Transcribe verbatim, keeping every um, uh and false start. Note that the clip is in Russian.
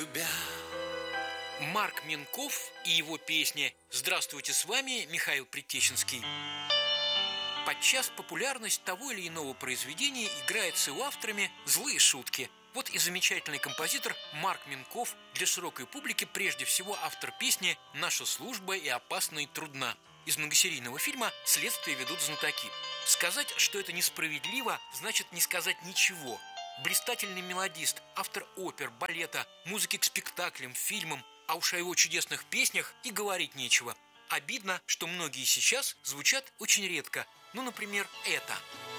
тебя. Марк Минков и его песни. Здравствуйте, с вами Михаил Предтеченский. Подчас популярность того или иного произведения играет с его авторами злые шутки. Вот и замечательный композитор Марк Минков, для широкой публики прежде всего автор песни «Наша служба и опасна и трудна». Из многосерийного фильма «Следствие ведут знатоки». Сказать, что это несправедливо, значит не сказать ничего. Блистательный мелодист, автор опер, балета, музыки к спектаклям, фильмам, а уж о его чудесных песнях и говорить нечего. Обидно, что многие сейчас звучат очень редко. Ну, например, это.